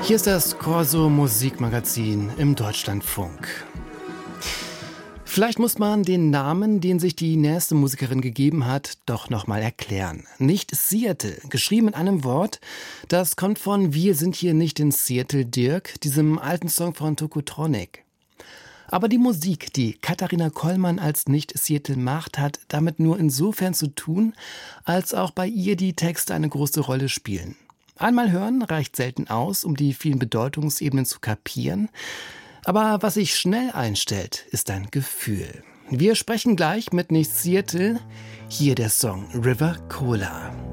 Hier ist das Corso Musikmagazin im Deutschlandfunk. Vielleicht muss man den Namen, den sich die nächste Musikerin gegeben hat, doch nochmal erklären. Nicht Seattle, geschrieben in einem Wort, das kommt von Wir sind hier nicht in Seattle, Dirk, diesem alten Song von Tokotronic. Aber die Musik, die Katharina Kollmann als Nicht-Seattle macht, hat damit nur insofern zu tun, als auch bei ihr die Texte eine große Rolle spielen. Einmal hören reicht selten aus, um die vielen Bedeutungsebenen zu kapieren. Aber was sich schnell einstellt, ist ein Gefühl. Wir sprechen gleich mit Nicht-Seattle. Hier der Song River Cola.